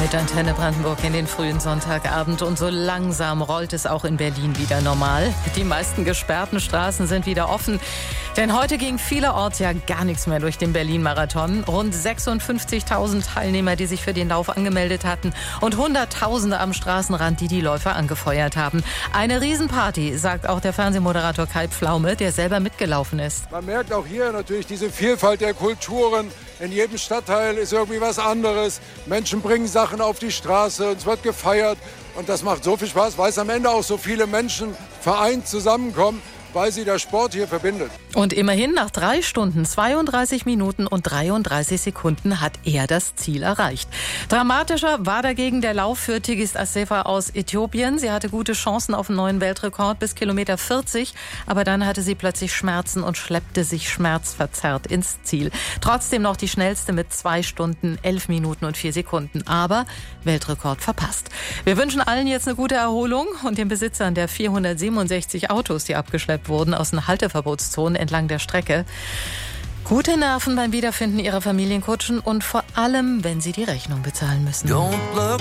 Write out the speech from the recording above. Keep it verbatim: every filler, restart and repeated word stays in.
Mit Antenne Brandenburg in den frühen Sonntagabend. Und so langsam rollt es auch in Berlin wieder normal. Die meisten gesperrten Straßen sind wieder offen. Denn heute ging vielerorts ja gar nichts mehr durch den Berlin-Marathon. Rund sechsundfünfzigtausend Teilnehmer, die sich für den Lauf angemeldet hatten. Und Hunderttausende am Straßenrand, die die Läufer angefeuert haben. Eine Riesenparty, sagt auch der Fernsehmoderator Kai Pflaume, der selber mitgelaufen ist. Man merkt auch hier natürlich diese Vielfalt der Kulturen. In jedem Stadtteil ist irgendwie was anderes. Menschen bringen Sachen auf die Straße, es wird gefeiert. Und das macht so viel Spaß, weil es am Ende auch so viele Menschen vereint zusammenkommen, weil sie der Sport hier verbindet. Und immerhin nach drei Stunden, zweiunddreißig Minuten und dreiunddreißig Sekunden hat er das Ziel erreicht. Dramatischer war dagegen der Lauf für Tigist Assefa aus Äthiopien. Sie hatte gute Chancen auf einen neuen Weltrekord bis Kilometer vierzig, aber dann hatte sie plötzlich Schmerzen und schleppte sich schmerzverzerrt ins Ziel. Trotzdem noch die schnellste mit zwei Stunden, elf Minuten und vier Sekunden. Aber Weltrekord verpasst. Wir wünschen allen jetzt eine gute Erholung und den Besitzern der vierhundertsiebenundsechzig Autos, die abgeschleppt wurden aus den Halteverbotszonen entlang der Strecke. Gute Nerven beim Wiederfinden ihrer Familienkutschen und vor allem, wenn sie die Rechnung bezahlen müssen.